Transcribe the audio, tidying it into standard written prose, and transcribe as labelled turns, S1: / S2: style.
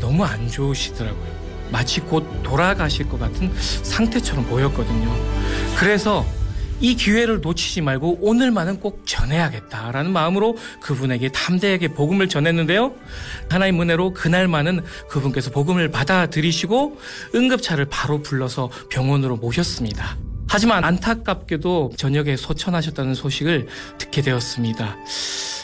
S1: 너무 안 좋으시더라고요. 마치 곧 돌아가실 것 같은 상태처럼 보였거든요. 그래서 이 기회를 놓치지 말고 오늘만은 꼭 전해야겠다라는 마음으로 그분에게 담대하게 복음을 전했는데요. 하나님 은혜로 그날만은 그분께서 복음을 받아들이시고 응급차를 바로 불러서 병원으로 모셨습니다. 하지만 안타깝게도 저녁에 소천하셨다는 소식을 듣게 되었습니다.